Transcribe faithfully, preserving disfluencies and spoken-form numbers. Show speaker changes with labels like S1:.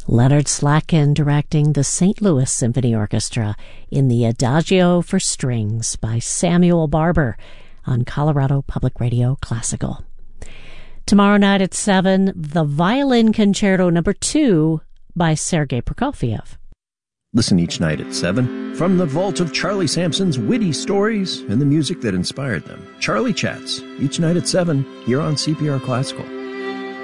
S1: Leonard Slatkin directing the Saint Louis Symphony Orchestra in the Adagio for Strings by Samuel Barber on Colorado Public Radio Classical. Tomorrow night at seven, the Violin Concerto Number two by Sergei Prokofiev.
S2: Listen each night at seven from the vault of Charlie Sampson's witty stories and the music that inspired them. Charlie Chats, each night at seven, here on C P R Classical.